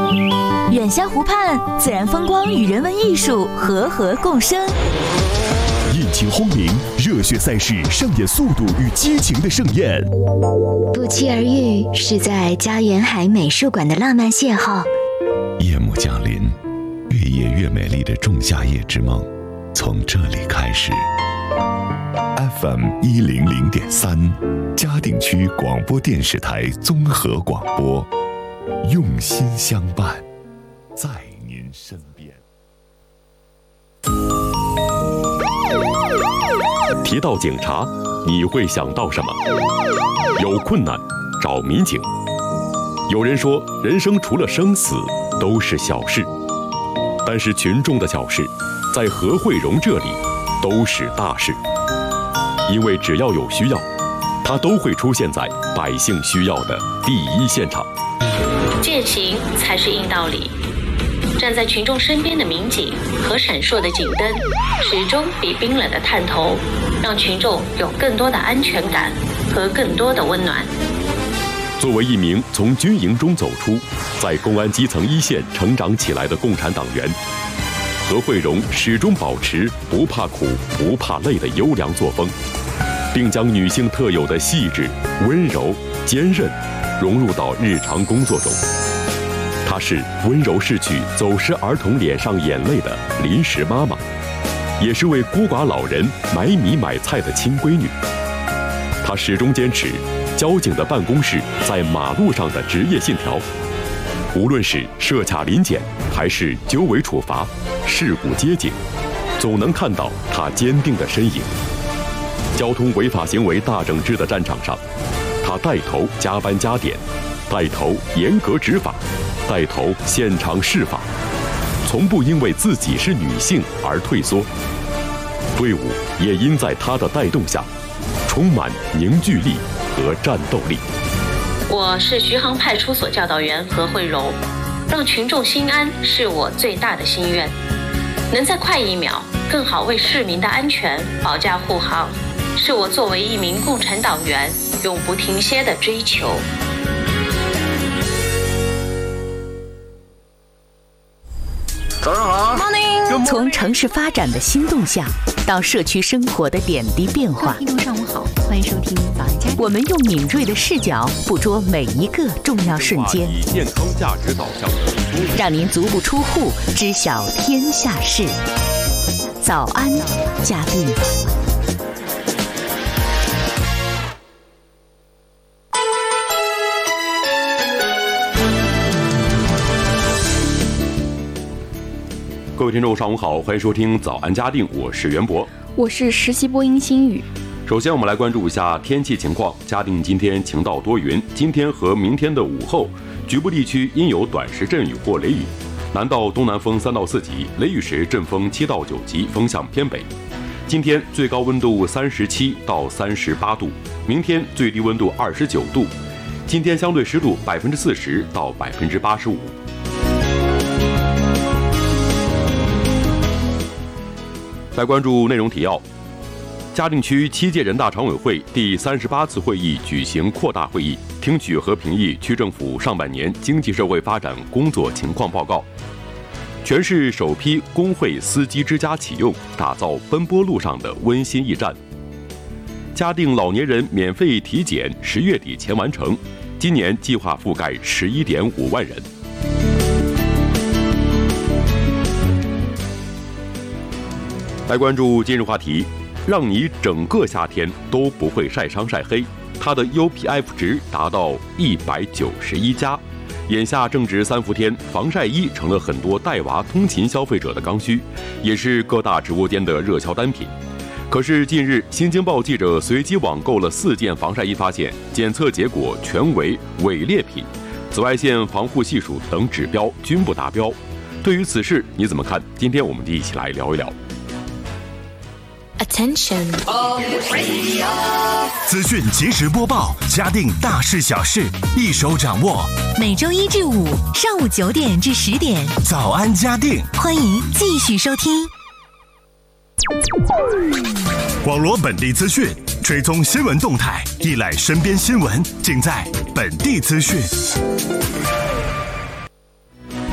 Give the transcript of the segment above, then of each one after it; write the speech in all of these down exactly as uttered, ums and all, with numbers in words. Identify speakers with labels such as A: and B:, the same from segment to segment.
A: 远虾湖畔，自然风光与人文艺术和合共生。
B: 引擎轰鸣，热血赛事上演速度与激情的盛宴。
C: 不期而遇是在家园海美术馆的浪漫邂逅。
D: 夜幕降临，越夜越美丽的仲夏夜之梦从这里开始。F M 一零零点三，嘉定区广播电视台综合广播，用心相伴，在您身边。
E: 提到警察，你会想到什么？有困难找民警。有人说，人生除了生死都是小事，但是群众的小事，在何慧荣这里都是大事。因为只要有需要，他都会出现在百姓需要的第一现场。
F: 践行才是硬道理。站在群众身边的民警和闪烁的警灯，始终比冰冷的探头让群众有更多的安全感和更多的温暖。
E: 作为一名从军营中走出，在公安基层一线成长起来的共产党员，何慧荣始终保持不怕苦不怕累的优良作风，并将女性特有的细致、温柔、坚韧融入到日常工作中。她是温柔拭去走失儿童脸上眼泪的临时妈妈，也是为孤寡老人买米买菜的亲闺女。她始终坚持交警的办公室在马路上的职业信条，无论是设卡临检还是纠违处罚、事故接警，总能看到她坚定的身影。交通违法行为大整治的战场上，她带头加班加点，带头严格执法，带头现场释法，从不因为自己是女性而退缩。队伍也因在她的带动下，充满凝聚力和战斗力。
F: 我是徐杭派出所教导员何慧荣，让群众心安是我最大的心愿。能再快一秒，更好为市民的安全保驾护航，是我作为一名共产党员永不停歇的追求。
G: 早上好
A: Morning。 从城市发展的新动向到社区生活的点滴变化，
C: 听众上午好，欢迎收听早安家。
A: 我们用敏锐的视角捕捉每一个重要瞬间，
E: 以健康价值导向，
A: 让您足不出户知晓天下事。早安嘉定。
E: 各位听众上午好，欢迎收听早安嘉定，我是袁博，
H: 我是实习播音新宇。
E: 首先我们来关注一下天气情况。嘉定今天晴到多云，今天和明天的午后局部地区阴有短时阵雨或雷雨，南到东南风三到四级，雷雨时阵风七到九级，风向偏北。今天最高温度三十七到三十八度，明天最低温度二十九度。今天相对湿度百分之四十到百分之八十五。来关注内容提要。嘉定区七届人大常委会第三十八次会议举行扩大会议，听取和评议区政府上半年经济社会发展工作情况报告。全市首批工会司机之家启用，打造奔波路上的温馨驿站。嘉定老年人免费体检十月底前完成，今年计划覆盖十一点五万人。来关注今日话题，让你整个夏天都不会晒伤晒黑。它的 U P F 值达到一百九十一加。眼下正值三伏天，防晒衣成了很多带娃通勤消费者的刚需，也是各大直播间的热销单品。可是近日，新京报记者随机网购了四件防晒衣，发现检测结果全为伪劣品，紫外线防护系数等指标均不达标。对于此事你怎么看？今天我们就一起来聊一聊。
C: Attention，
B: 资讯即时播报，嘉定大事小事一手掌握。
I: 每周一至五上午九点至十点，
B: 早安嘉定，
I: 欢迎继续收听。
B: 网罗本地资讯，追踪新闻动态，一览身边新闻，尽在本地资讯。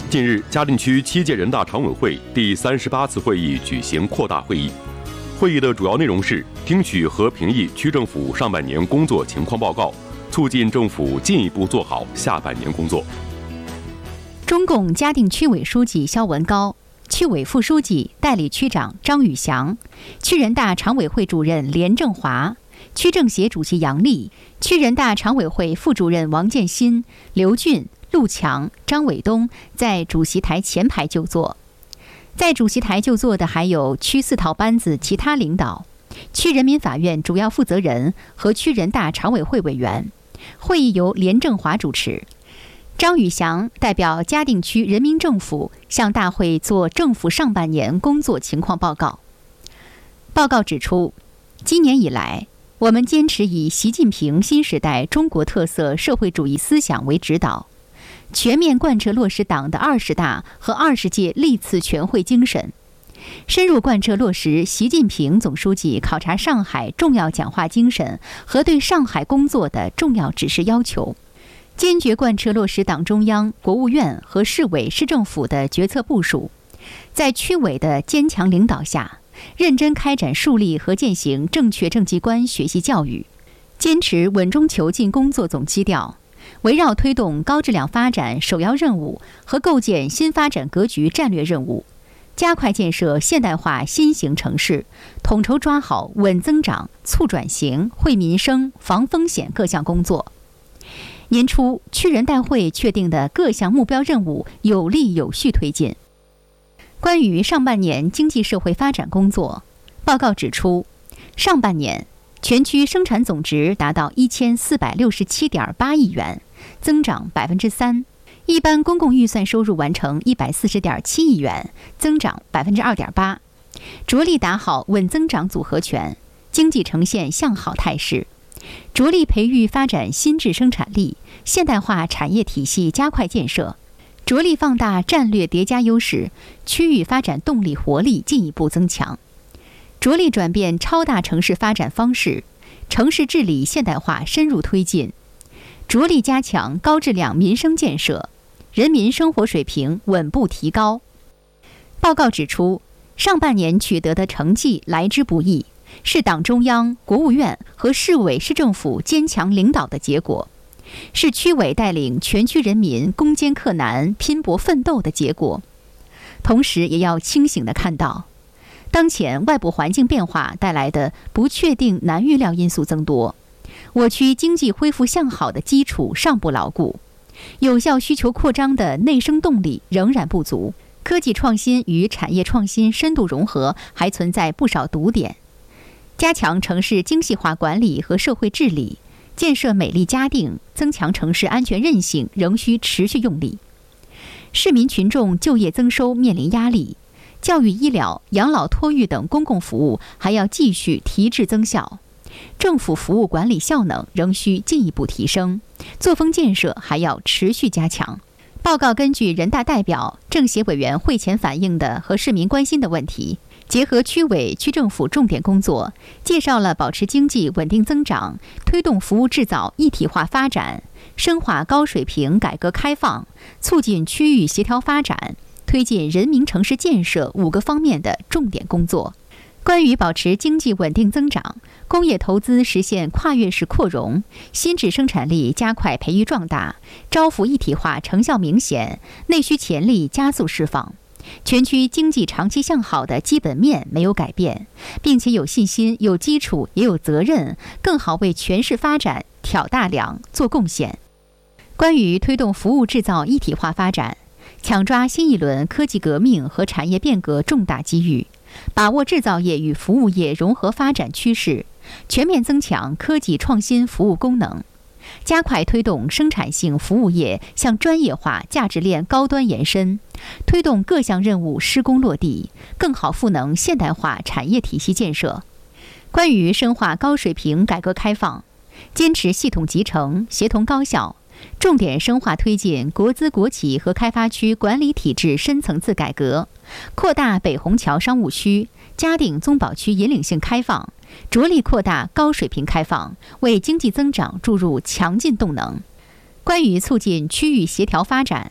E: 近日，嘉定区七届人大常委会第三十八次会议举行扩大会议。会议的主要内容是听取和评议区政府上半年工作情况报告，促进政府进一步做好下半年工作。
A: 中共嘉定区委书记肖文高、区委副书记、代理区长张宇翔、区人大常委会主任连正华、区政协主席杨丽、区人大常委会副主任王建新、刘俊、陆强、张伟东在主席台前排就坐。在主席台就坐的还有区四套班子其他领导、区人民法院主要负责人和区人大常委会委员。会议由连正华主持。张宇翔代表嘉定区人民政府向大会作政府上半年工作情况报告。报告指出，今年以来，我们坚持以习近平新时代中国特色社会主义思想为指导，全面贯彻落实党的二十大和二十届历次全会精神，深入贯彻落实习近平总书记考察上海重要讲话精神和对上海工作的重要指示要求，坚决贯彻落实党中央、国务院和市委市政府的决策部署，在区委的坚强领导下，认真开展树立和践行正确政绩观学习教育，坚持稳中求进工作总基调，围绕推动高质量发展首要任务和构建新发展格局战略任务，加快建设现代化新型城市，统筹抓好稳增长、促转型、惠民生、防风险各项工作。年初，区人代会确定的各项目标任务有力有序推进。关于上半年经济社会发展工作，报告指出，上半年全区生产总值达到一千四百六十七点八亿元，增长百分之三；一般公共预算收入完成一百四十点七亿元，增长百分之二点八，着力打好稳增长组合拳，经济呈现向好态势。着力培育发展新质生产力，现代化产业体系加快建设，着力放大战略叠加优势，区域发展动力活力进一步增强，着力转变超大城市发展方式，城市治理现代化深入推进，着力加强高质量民生建设，人民生活水平稳步提高。报告指出，上半年取得的成绩来之不易，是党中央、国务院和市委市政府坚强领导的结果，是区委带领全区人民攻坚克难、拼搏奋斗的结果。同时，也要清醒地看到，当前外部环境变化带来的不确定、难预料因素增多，我区经济恢复向好的基础尚不牢固，有效需求扩张的内生动力仍然不足，科技创新与产业创新深度融合还存在不少堵点。加强城市精细化管理和社会治理，建设美丽嘉定，增强城市安全韧性仍需持续用力。市民群众就业增收面临压力，教育、医疗、养老、托育等公共服务还要继续提质增效，政府服务管理效能仍需进一步提升，作风建设还要持续加强。报告根据人大代表、政协委员会前反映的和市民关心的问题，结合区委区政府重点工作，介绍了保持经济稳定增长、推动服务制造一体化发展、深化高水平改革开放、促进区域协调发展、推进人民城市建设五个方面的重点工作。关于保持经济稳定增长、工业投资实现跨越式扩容、新质生产力加快培育壮大、招服一体化成效明显、内需潜力加速释放，全区经济长期向好的基本面没有改变，并且有信心、有基础、也有责任，更好为全市发展挑大梁、做贡献。关于推动服务制造一体化发展，抢抓新一轮科技革命和产业变革重大机遇，把握制造业与服务业融合发展趋势，全面增强科技创新服务功能，加快推动生产性服务业向专业化价值链高端延伸，推动各项任务施工落地，更好赋能现代化产业体系建设。关于深化高水平改革开放，坚持系统集成、协同高效，重点深化推进国资国企和开发区管理体制深层次改革，扩大北虹桥商务区、嘉定宗保区引领性开放，着力扩大高水平开放，为经济增长注入强劲动能。关于促进区域协调发展，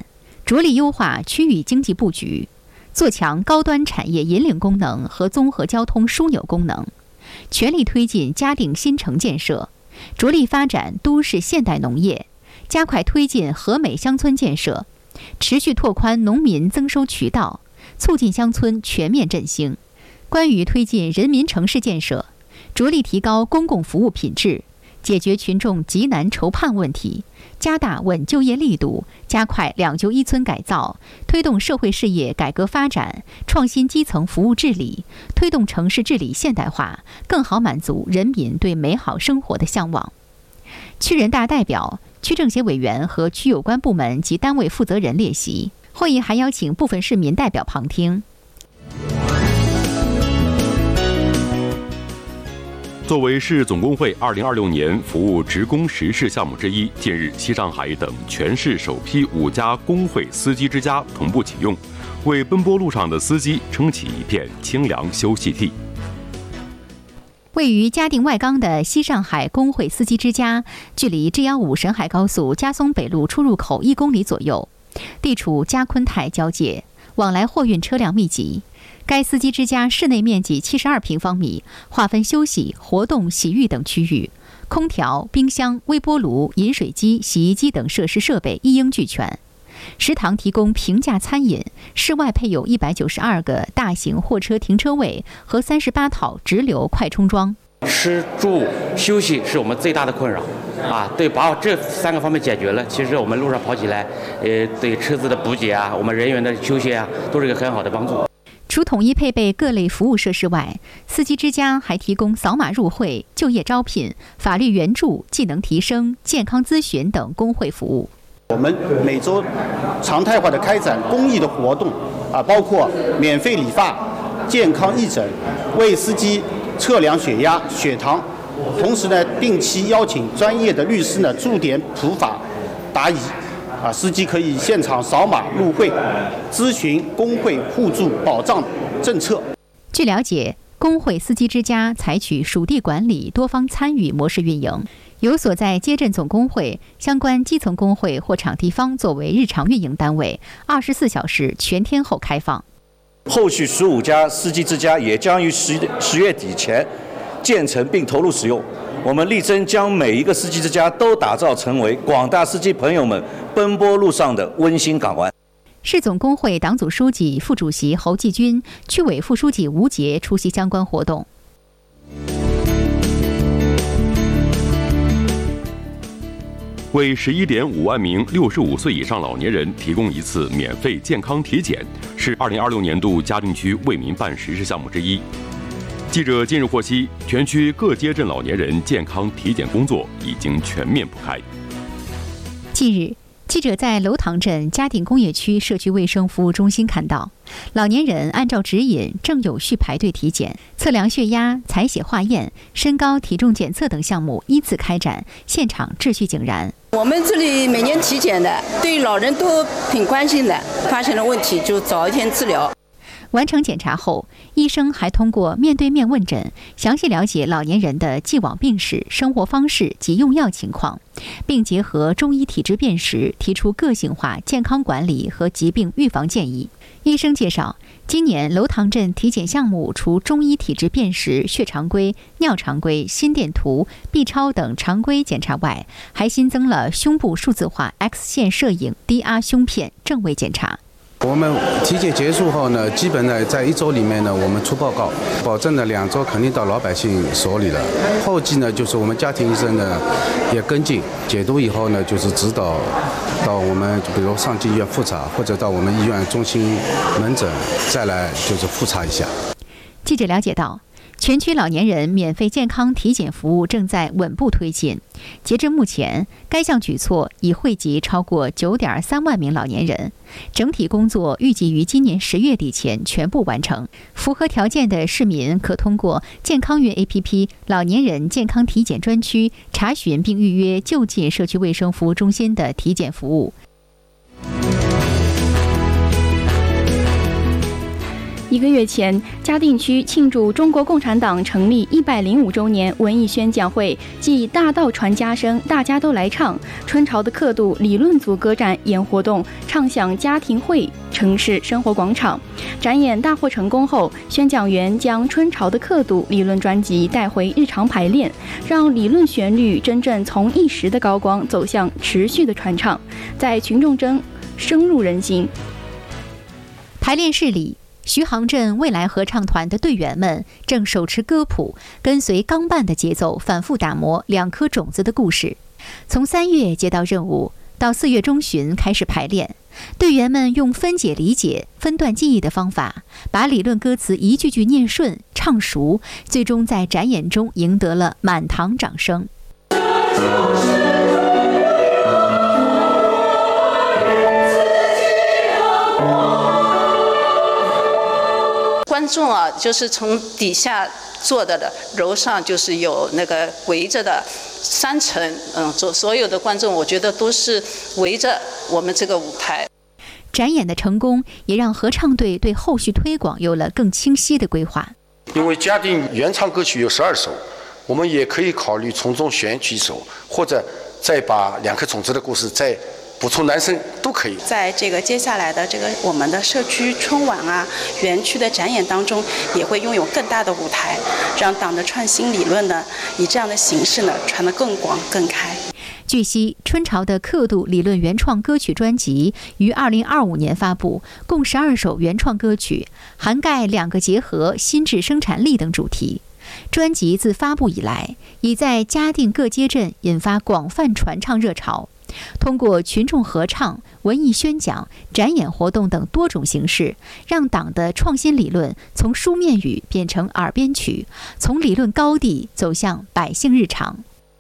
A: 着力优化区域经济布局，做强高端产业引领功能和综合交通枢纽功能，全力推进嘉定新城建设，着力发展都市现代农业，加快推进和美乡村建设，持续拓宽农民增收渠道，促进乡村全面振兴。关于推进人民城市建设，着力提高公共服务品质，解决群众急难愁盼问题，加大稳就业力度，加快两旧一村改造，推动社会事业改革发展，创新基层服务治理，推动城市治理现代化，更好满足人民对美好生活的向往。区人大代表、区政协委员和区有关部门及单位负责人列席，会议还邀请部分市民代表旁听。
E: 作为市总工会二零二六年服务职工实事项目之一，近日西上海等全市首批五家工会司机之家同步启用，为奔波路上的司机撑起一片清凉休息地。
A: 位于嘉定外岗的西上海工会司机之家，距离 G 一五 沈海高速嘉松北路出入口一公里左右，地处嘉昆泰交界，往来货运车辆密集。该司机之家室内面积七十二平方米，划分休息、活动、洗浴等区域，空调、冰箱、微波炉、饮水机、洗衣机等设施设备一应俱全。食堂提供平价餐饮，室外配有一百九十二个大型货车停车位和三十八套直流快充桩。
J: 吃住休息是我们最大的困扰啊，对，把这三个方面解决了，其实我们路上跑起来，呃，对车子的补给啊，我们人员的休息啊，都是一个很好的帮助。
A: 除统一配备各类服务设施外，司机之家还提供扫码入会、就业招聘、法律援助、技能提升、健康咨询等工会服务。
K: 我们每周常态化的开展公益的活动啊，包括免费理发、健康义诊、为司机测量血压、血糖，同时呢，定期邀请专业的律师呢驻点普法答疑。啊，司机可以现场扫码入会，咨询工会互助保障政策。
A: 据了解，工会司机之家采取属地管理、多方参与模式运营，有所在街镇总工会、相关基层工会或场地方作为日常运营单位，二十四小时全天候开放。
L: 后续十五家司机之家也将于十十月底前建成并投入使用。我们力争将每一个司机之家都打造成为广大司机朋友们奔波路上的温馨港湾。
A: 市总工会党组书记、副主席侯继军、区委副书记吴杰出席相关活动。
E: 为十一点五万名六十五岁以上老年人提供一次免费健康体检，是二零二六年度嘉定区为民办实事项目之一。记者近日获悉，全区各街镇老年人健康体检工作已经全面铺开。
A: 近日，记者在楼塘镇嘉定工业区社区卫生服务中心看到，老年人按照指引正有序排队体检，测量血压、采血化验、身高体重检测等项目依次开展，现场秩序井然。
M: 我们这里每年体检的，对老人都挺关心的，发现了问题就早一天治疗。
A: 完成检查后，医生还通过面对面问诊，详细了解老年人的既往病史、生活方式及用药情况，并结合中医体质辨识，提出个性化健康管理和疾病预防建议。医生介绍，今年楼塘镇体检项目除中医体质辨识、血常规、尿常规、心电图、B 超等常规检查外，还新增了胸部数字化 X 线摄影、D R 胸片正位检查。
N: 我们体检结束后呢，基本呢在一周里面呢，我们出报告，保证呢两周肯定到老百姓手里了。后期呢，就是我们家庭医生呢也跟进解读以后呢，就是指导到我们比如上级医院复查，或者到我们医院中心门诊再来就是复查一下。
A: 记者了解到，全区老年人免费健康体检服务正在稳步推进。截至目前，该项举措已惠及超过 九点三万名老年人，整体工作预计于今年十月底前全部完成。符合条件的市民可通过健康云 A P P 老年人健康体检专区查询并预约就近社区卫生服务中心的体检服务。
H: 一个月前，嘉定区庆祝中国共产党成立一百零五周年文艺宣讲会暨大道传家声大家都来唱春潮的刻度理论组歌展演活动唱响家庭会城市生活广场。展演大获成功后，宣讲员将春潮的刻度理论专辑带回日常排练，让理论旋律真正从一时的高光走向持续的传唱，在群众中深入人心。
A: 排练室里，徐杭镇未来合唱团的队员们正手持歌谱，跟随钢伴的节奏反复打磨两颗种子的故事。从三月接到任务，到四月中旬开始排练，队员们用分解理解、分段记忆的方法，把理论歌词一句句念顺、唱熟，最终在展演中赢得了满堂掌声。
M: 观众啊，就是从底下坐的的，楼上就是有那个围着的三层，嗯，所所有的观众，我觉得都是围着我们这个舞台。
A: 展演的成功，也让合唱队对后续推广有了更清晰的规划。
O: 因为嘉定原唱歌曲有十二首，我们也可以考虑从中选几首，或者再把两颗种子的故事再补充男生都可以。
P: 在这个接下来的这个我们的社区春晚啊、园区的展演当中，也会拥有更大的舞台，让党的创新理论呢，以这样的形式呢，传得更广更开。
A: 据悉，春潮的刻度理论原创歌曲专辑于二零二五年发布，共十二首原创歌曲，涵盖两个结合、心智生产力等主题。专辑自发布以来，已在嘉定各街镇引发广泛传唱热潮。通过群众合唱、文艺宣讲、展演活动等多种形式，让党的创新理论从书面语变成耳边曲，从理论高地走向百姓日常。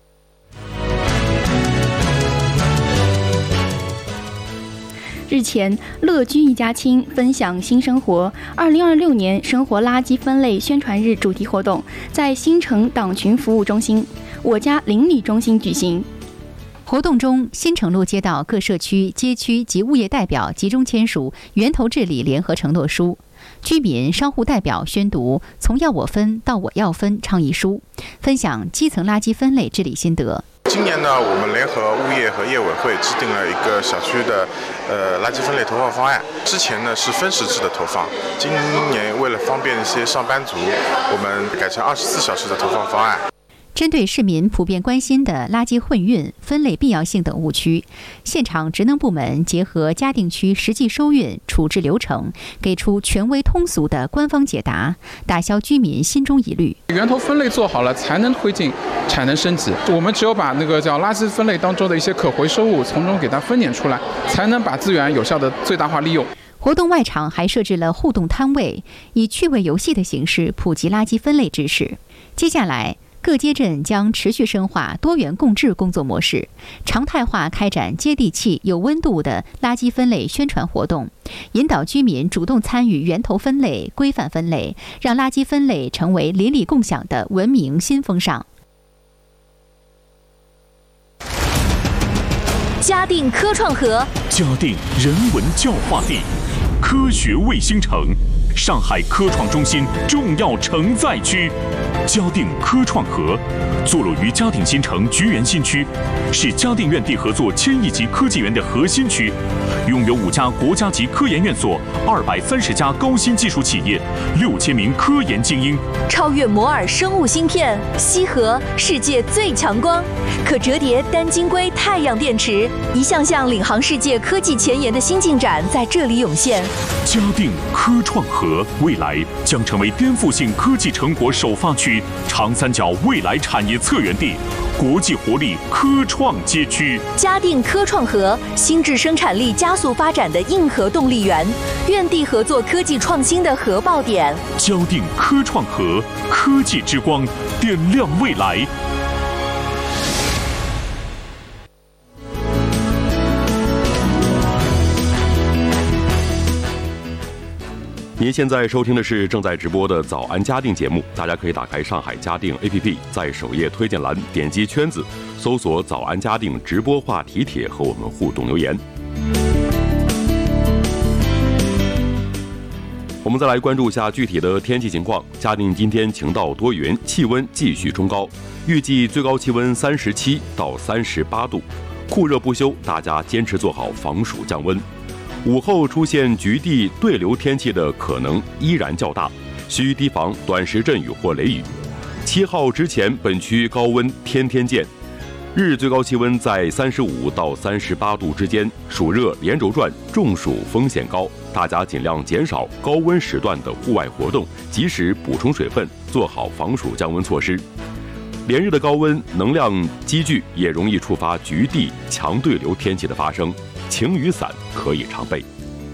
H: 日前，乐居一家亲分享新生活二零二六年生活垃圾分类宣传日主题活动在新城党群服务中心我家邻里中心举行。
A: 活动中，新城路街道各社区、街区及物业代表集中签署源头治理联合承诺书，居民、商户代表宣读“从要我分到我要分”倡议书，分享基层垃圾分类治理心得。
Q: 今年呢，我们联合物业和业委会制定了一个小区的呃垃圾分类投放方案。之前呢是分时制的投放，今年为了方便一些上班族，我们改成二十四小时的投放方案。
A: 针对市民普遍关心的垃圾混运、分类必要性等误区，现场职能部门结合嘉定区实际收运处置流程，给出权威通俗的官方解答，打消居民心中疑虑。
R: 源头分类做好了，才能推进产能升级。我们只有把那个叫垃圾分类当中的一些可回收物从中给它分拣出来，才能把资源有效的最大化利用。
A: 活动外场还设置了互动摊位，以趣味游戏的形式普及垃圾分类知识。接下来，各街镇将持续深化多元共治工作模式，常态化开展接地气、有温度的垃圾分类宣传活动，引导居民主动参与源头分类、规范分类，让垃圾分类成为邻里共享的文明新风尚。
I: 嘉定科创河，
B: 嘉定人文教化地，科学卫星城，上海科创中心重要承载区。嘉定科创河坐落于嘉定新城菊园新区，是嘉定院地合作千亿级科技园的核心区，拥有五家国家级科研院所、二百三十家高新技术企业、六千名科研精英。
I: 超越摩尔生物芯片，西河世界最强光，可折叠单晶硅太阳电池，一项项领航世界科技前沿的新进展在这里涌现。
B: 嘉定科创河未来将成为颠覆性科技成果首发区、长三角未来产业策源地、国际活力科创街区。
I: 嘉定科创河，新质生产力加速发展的硬核动力源，院地合作科技创新的核爆点。
B: 嘉定科创河，科技之光，点亮未来。
E: 您现在收听的是正在直播的早安嘉定节目，大家可以打开上海嘉定 A P P， 在首页推荐栏点击圈子，搜索早安嘉定直播话题帖和我们互动留言。我们们再来关注一下具体的天气情况。嘉定今天晴到多云，气温继续冲高，预计最高气温三十七到三十八度，酷热不休，大家坚持做好防暑降温。午后出现局地对流天气的可能依然较大，需提防短时阵雨或雷雨。七号之前，本区高温天天见，日最高气温在三十五到三十八度之间，暑热连轴转，中暑风险高，大家尽量减少高温时段的户外活动，及时补充水分，做好防暑降温措施。连日的高温能量积聚，也容易触发局地强对流天气的发生，晴雨伞可以常备。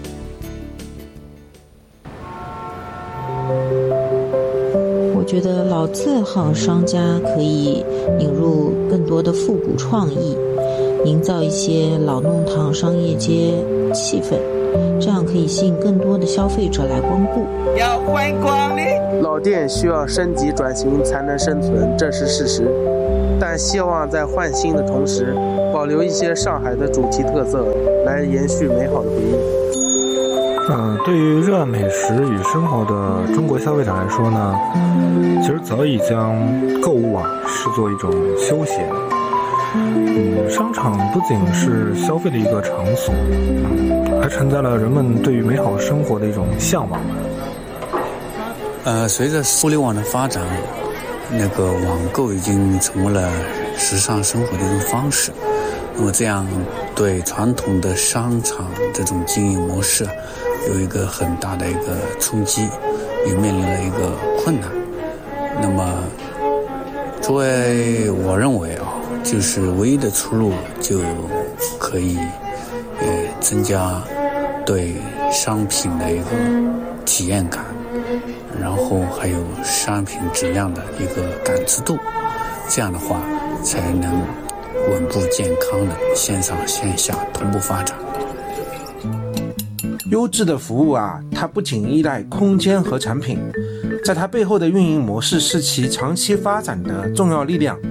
S: 我觉得老字号商家可以引入更多的复古创意，营造一些老弄堂商业街气氛，这样可以吸引更多的消费者来光顾。
T: 要观光嘞！老店需要升级转型才能生存，这是事实。但希望在换新的同时，保留一些上海的主题特色，来延续美好的回忆。
U: 嗯，对于热爱美食与生活的中国消费者来说呢，其实早已将购物啊视作一种休闲。嗯，商场不仅是消费的一个场所，嗯，还承载了人们对于美好生活的一种向往。
V: 呃，随着互联网的发展，那个网购已经成为了时尚生活的一种方式。那么这样对传统的商场这种经营模式有一个很大的一个冲击，也面临了一个困难。那么作为我认为啊，就是唯一的出路就可以呃增加对商品的一个体验感，然后还有商品质量的一个感知度，这样的话才能稳步健康的线上线下同步发展。
T: 优质的服务啊，它不仅依赖空间和产品，在它背后的运营模式是其长期发展的重要力量。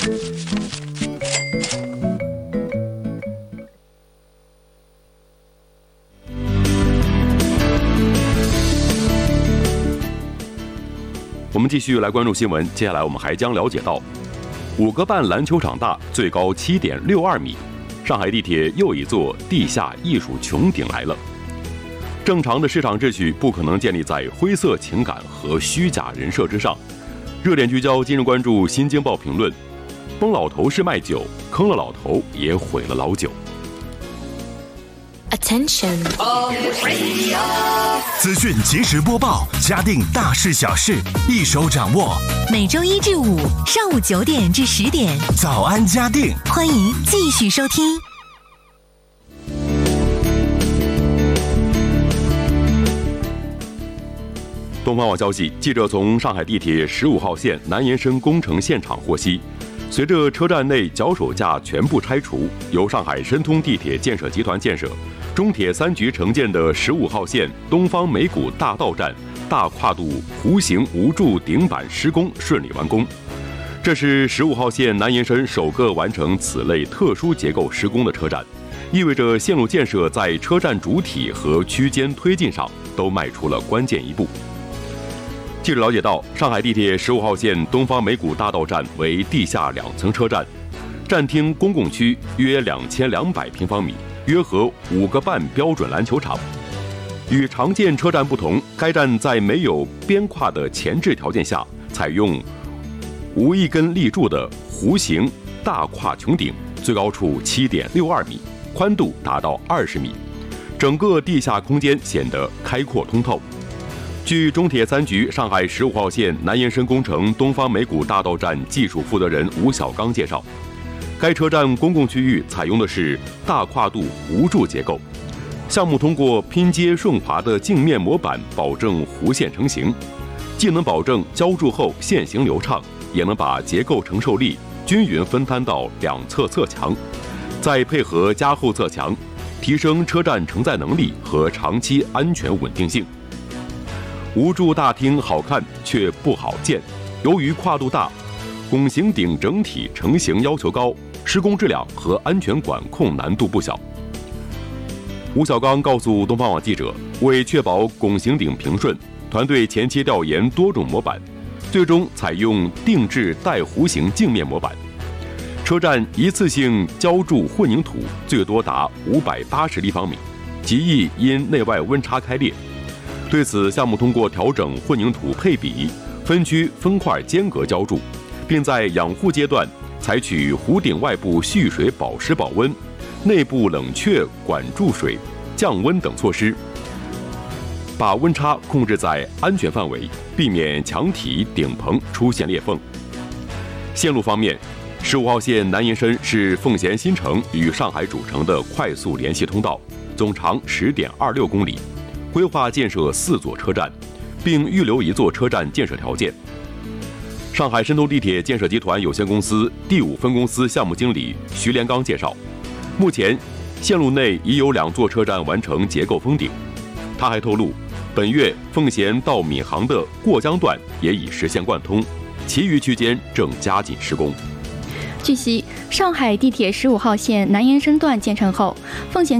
E: 我们继续来关注新闻，接下来我们还将了解到，五个半篮球场大，最高七点六二米，上海地铁又一座地下艺术穹顶来了。正常的市场秩序不可能建立在灰色情感和虚假人设之上。热点聚焦，今日关注《新京报》评论：崩老头是卖酒，坑了老头也毁了老酒。
C: Attention！
W: 资讯即时播报，嘉定大事小事一手掌握。
I: 每周一至五上午九点至十点，
W: 早安嘉定，
I: 欢迎继续收听。
E: 东方网消息，记者从上海地铁十五号线南延伸工程现场获悉，随着车站内脚手架全部拆除，由上海申通地铁建设集团建设，中铁三局承建的十五号线东方美谷大道站大跨度弧形无柱顶板施工顺利完工。这是十五号线南延伸首个完成此类特殊结构施工的车站，意味着线路建设在车站主体和区间推进上都迈出了关键一步。记者了解到，上海地铁十五号线东方美谷大道站为地下两层车站，站厅公共区约两千两百平方米，约合五个半标准篮球场。与常见车站不同，该站在没有边跨的前置条件下，采用无一根立柱的弧形大跨穹顶，最高处七点六二米，宽度达到二十米，整个地下空间显得开阔通透。据中铁三局上海十五号线南延伸工程东方美谷大道站技术负责人吴小刚介绍，该车站公共区域采用的是大跨度无柱结构，项目通过拼接顺滑的镜面模板保证弧线成型，既能保证浇筑后线形流畅，也能把结构承受力均匀分摊到两侧侧墙，再配合加厚侧墙，提升车站承载能力和长期安全稳定性。无柱大厅好看却不好建，由于跨度大，拱形顶整体成型要求高，施工质量和安全管控难度不小。 吴小刚告诉东方网记者，为确保拱形顶平顺，团队前期调研多种模板，最终采用定制带弧形镜面模板。车站一次性浇筑混凝土最多达五百八十立方米，极易因内外温差开裂。对此，项目通过调整混凝土配比，分区分块间隔浇筑，并在养护阶段采取弧顶外部蓄水保湿保温、内部冷却管注水、降温等措施，把温差控制在安全范围，避免墙体顶棚出现裂缝。线路方面，十五号线南延伸是奉贤新城与上海主城的快速联系通道，总长 十点二六公里，规划建设四座车站，并预留一座车站建设条件。上海申通地铁建设集团有限公司第五分公司项目经理徐连刚介绍，目前线路内已有两座车站完成结构封顶。他还透露，本月奉贤到闵行的过江段也已实现贯通，其余区间正加紧施工。
H: 据悉，上海地铁十五号线南延伸段建成后，奉贤